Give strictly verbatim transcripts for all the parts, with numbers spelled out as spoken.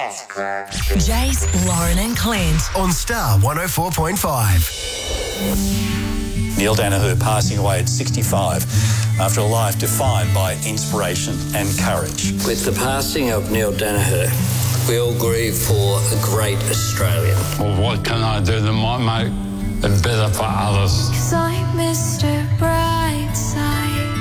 Jace, Lauren and Clint. On Star one oh four point five. Neil Danaher passing away at sixty-five after a life defined by inspiration and courage. With the passing of Neil Danaher, we all grieve for a great Australian. Well, what can I do that might make it better for others? 'Cause I'm Mister Brightside.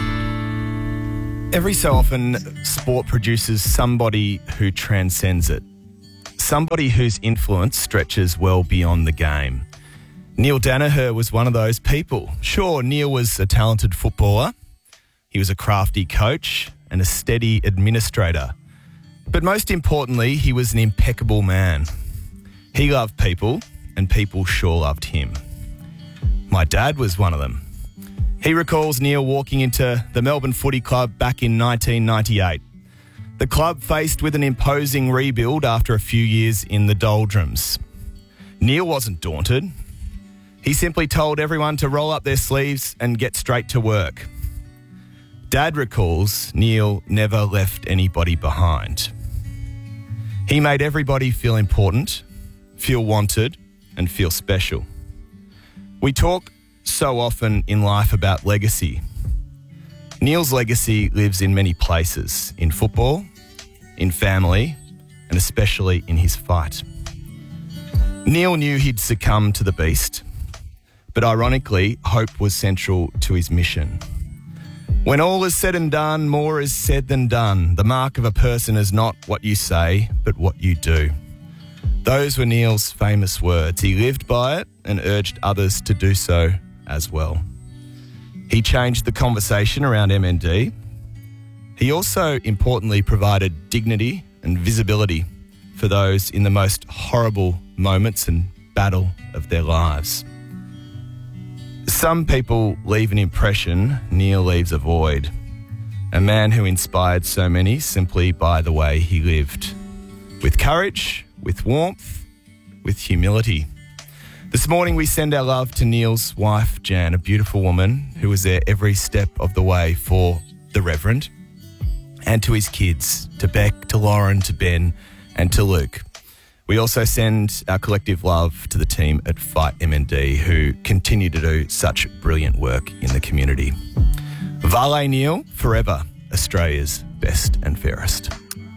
Every so often, sport produces somebody who transcends it. Somebody whose influence stretches well beyond the game. Neil Danaher was one of those people. Sure, Neil was a talented footballer. He was a crafty coach and a steady administrator. But most importantly, he was an impeccable man. He loved people, and people sure loved him. My dad was one of them. He recalls Neil walking into the Melbourne Footy Club back in nineteen ninety-eight. The club faced with an imposing rebuild after a few years in the doldrums. Neil wasn't daunted. He simply told everyone to roll up their sleeves and get straight to work. Dad recalls Neil never left anybody behind. He made everybody feel important, feel wanted, and feel special. We talk so often in life about legacy. Neil's legacy lives in many places, in football, in family, and especially in his fight. Neil knew he'd succumb to the beast, but ironically, hope was central to his mission. When all is said and done, more is said than done. The mark of a person is not what you say, but what you do. Those were Neil's famous words. He lived by it and urged others to do so as well. He changed the conversation around M N D. He also, importantly, provided dignity and visibility for those in the most horrible moments and battle of their lives. Some people leave an impression, Neil leaves a void. A man who inspired so many simply by the way he lived. With courage, with warmth, with humility. This morning we send our love to Neil's wife, Jan, a beautiful woman who was there every step of the way for the Reverend, and to his kids, to Beck, to Lauren, to Ben, and to Luke. We also send our collective love to the team at Fight M N D who continue to do such brilliant work in the community. Vale Neil, forever Australia's best and fairest.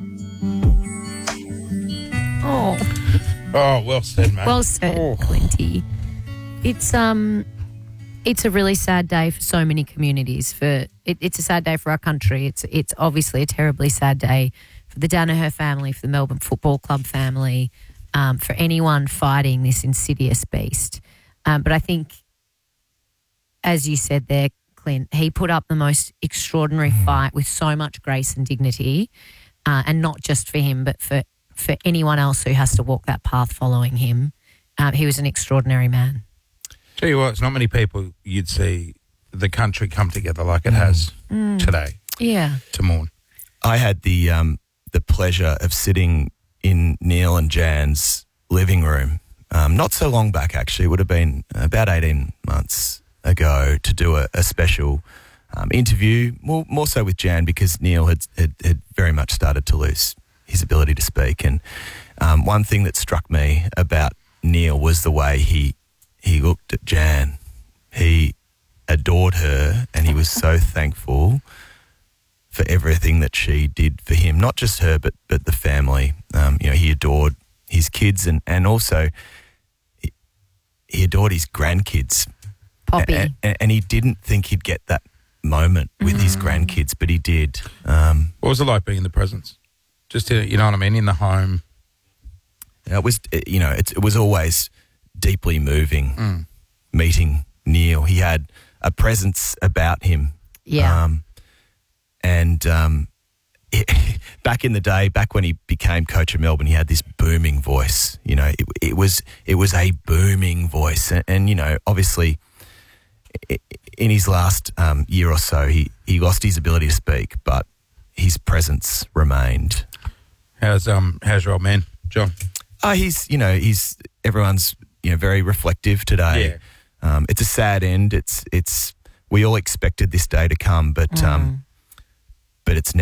Oh, Oh, well said, mate. well said, Oh. Clinty. It's um, it's a really sad day for so many communities. For it, it's a sad day for our country. It's it's obviously a terribly sad day for the Danaher family, for the Melbourne Football Club family, um, for anyone fighting this insidious beast. Um, but I think, as you said there, Clint, he put up the most extraordinary fight with so much grace and dignity, uh, and not just for him, but for, for anyone else who has to walk that path following him. Um, he was an extraordinary man. Tell you what, it's not many people you'd see the country come together like it has Mm. today Yeah. to mourn. I had the um, the pleasure of sitting in Neil and Jan's living room um, not so long back, actually. It would have been about eighteen months ago to do a, a special um, interview, more, more so with Jan because Neil had, had, had very much started to lose his ability to speak. And um, one thing that struck me about Neil was the way he he looked at Jan. He adored her and he was so thankful for everything that she did for him, not just her, but but the family. Um, you know, he adored his kids and, and also he, he adored his grandkids. Poppy. And, and, and he didn't think he'd get that moment with Mm. his grandkids, but he did. Um, What was it like being in the presence? Just, to, you know what I mean, in the home. it was, you know, it's, it was always deeply moving Mm. meeting Neil. He had a presence about him. Yeah. Um, and um, back in the day, back when he became coach of Melbourne, he had this booming voice. You know, it, it was it was a booming voice, and, and you know, obviously, i- in his last um, year or so, he he lost his ability to speak, but his presence remained. How's um how's your old man, John? Oh, he's you know he's everyone's you know very reflective today. Um, it's a sad end. It's it's we all expected this day to come, but um, but it's never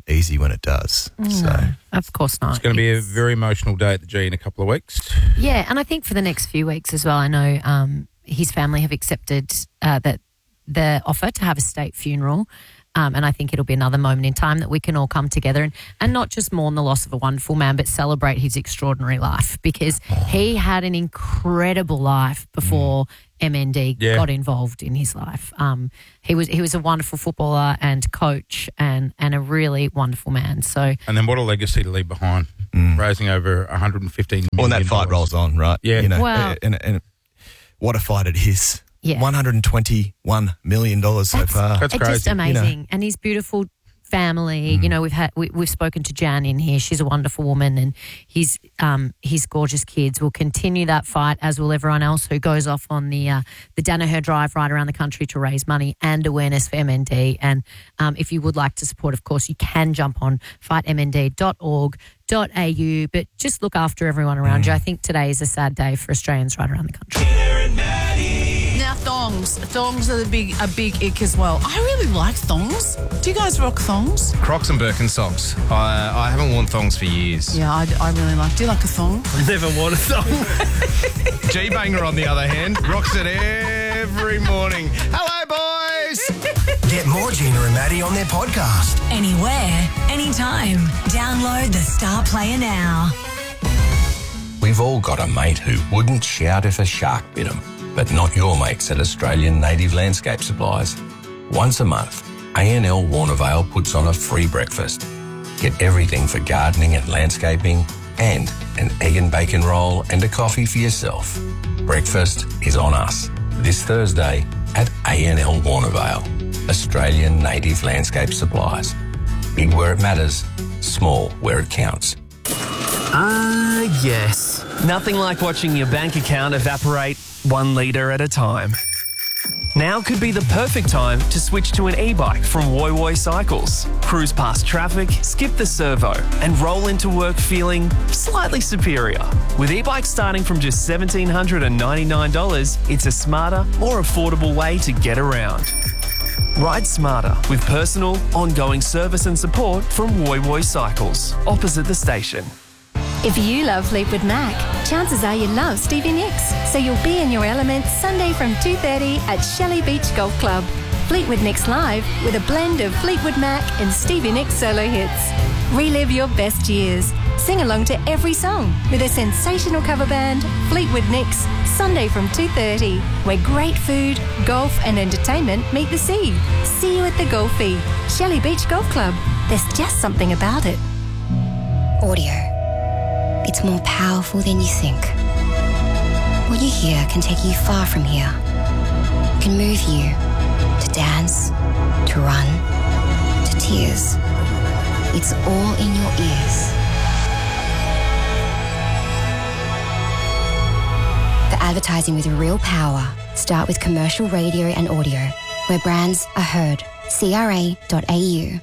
easy when it does. So Of course not. It's going to be a It's- very emotional day at the G in a couple of weeks. Yeah, and I think for the next few weeks as well, I know um, his family have accepted uh, that the offer to have a state funeral. Um, and I think it'll be another moment in time that we can all come together and, and not just mourn the loss of a wonderful man, but celebrate his extraordinary life, because he had an incredible life before M N D Yeah. got involved in his life. Um, he was he was a wonderful footballer and coach and, and a really wonderful man. So And then what a legacy to leave behind, raising over one hundred fifteen million Well, and that fight dollars. rolls on, right? Yeah. You know, Well- and, and what a fight it is. Yeah. one hundred twenty-one million dollars so That's- far. That's it's just crazy. amazing. And his beautiful family, you know, we've had we, we've spoken to Jan in here. She's a wonderful woman, and his um his gorgeous kids will continue that fight, as will everyone else who goes off on the uh, the Danaher Drive right around the country to raise money and awareness for M N D. And um, if you would like to support, of course, you can jump on fight m n d dot org dot a u. But just look after everyone around you. I think today is a sad day for Australians right around the country. Now thongs, thongs are the big a big ick as well. I really like thongs. Do you guys rock thongs? Crocs and Birkenstocks. I, I haven't worn thongs for years. Yeah, I, I really like. Do you like a thong? Never worn a thong. G-Banger, on the other hand, rocks it every morning. Hello, boys. Get more Gina and Maddie on their podcast. Anywhere, anytime. Download the Star Player now. We've all got a mate who wouldn't shout if a shark bit him, but not your mates at Australian Native Landscape Supplies. Once a month, A N L Warnervale puts on a free breakfast. Get everything for gardening and landscaping, and an egg and bacon roll and a coffee for yourself. Breakfast is on us this Thursday at A N L Warnervale, Australian Native Landscape Supplies. Big where it matters, small where it counts. Ah, yes. Nothing like watching your bank account evaporate one litre at a time. Now could be the perfect time to switch to an e-bike from Woy Woy Cycles. Cruise past traffic, skip the servo, and roll into work feeling slightly superior. With e-bikes starting from just one thousand seven hundred ninety-nine dollars, it's a smarter, more affordable way to get around. Ride smarter with personal, ongoing service and support from Woy Woy Cycles, opposite the station. If you love Fleetwood Mac, chances are you love Stevie Nicks, so you'll be in your element Sunday from two thirty at Shelley Beach Golf Club. Fleetwood Nicks live with a blend of Fleetwood Mac and Stevie Nicks solo hits. Relive your best years. Sing along to every song with a sensational cover band, Fleetwood Nicks, Sunday from two thirty, where great food, golf and entertainment meet the sea. See you at the Golfie, Shelley Beach Golf Club. There's just something about it. Audio. It's more powerful than you think. What you hear can take you far from here. Can move you to dance, to run, to tears. It's all in your ears. For advertising with real power, start with commercial radio and audio, where brands are heard. C R A dot A U.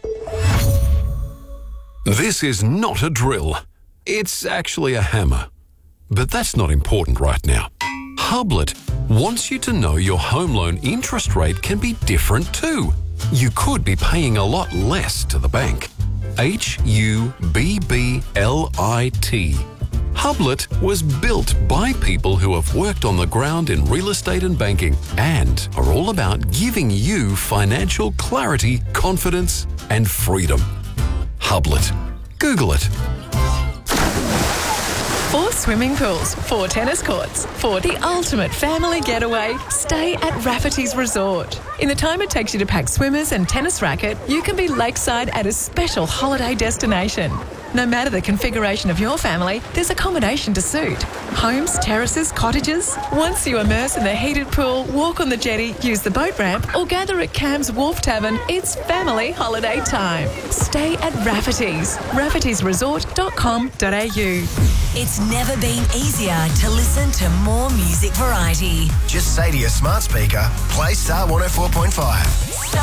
This is not a drill. It's actually a hammer. But that's not important right now. Hublet wants you to know your home loan interest rate can be different too. You could be paying a lot less to the bank. H U B B L I T. Hublet was built by people who have worked on the ground in real estate and banking and are all about giving you financial clarity, confidence, and freedom. Hublet. Google it. Four swimming pools, four tennis courts. For the ultimate family getaway, stay at Rafferty's Resort. In the time it takes you to pack swimmers and tennis racket, you can be lakeside at a special holiday destination. No matter the configuration of your family, there's accommodation to suit. Homes, terraces, cottages. Once you immerse in the heated pool, walk on the jetty, use the boat ramp, or gather at Cam's Wharf Tavern, it's family holiday time. Stay at Rafferty's. raffertys resort dot com dot a u. It's never been easier to listen to more music variety. Just say to your smart speaker, play Star one oh four point five.